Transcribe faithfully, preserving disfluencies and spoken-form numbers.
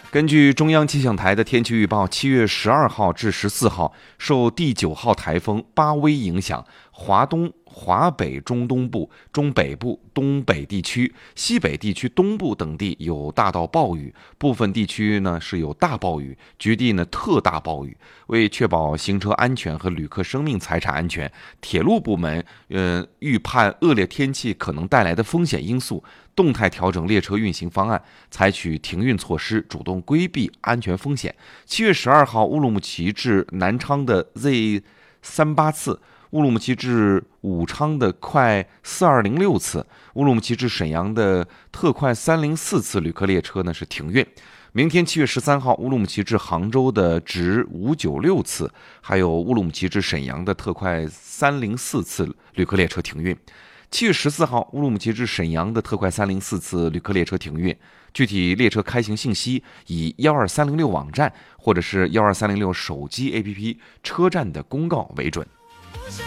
根据中央气象台的天气预报，七月十二号至十四号，受第九号台风巴威影响，华东、华北中东部、中北部、东北地区、西北地区东部等地有大到暴雨，部分地区呢是有大暴雨，局地呢特大暴雨。为确保行车安全和旅客生命财产安全，铁路部门呃预判恶劣天气可能带来的风险因素，动态调整列车运行方案，采取停运措施，主动规避安全风险。七月十二号，乌鲁木齐至南昌的 Z 三八次，乌鲁木齐至武昌的快四二零六次，乌鲁木齐至沈阳的特快三零四次旅客列车呢是停运。明天七月十三号，乌鲁木齐至杭州的直五九六次，还有乌鲁木齐至沈阳的特快三零四次旅客列车停运。七月十四号，乌鲁木齐至沈阳的特快三零四次旅客列车停运。具体列车开行信息以幺二三零六网站或者是幺二三零六手机 A P P 车站的公告为准。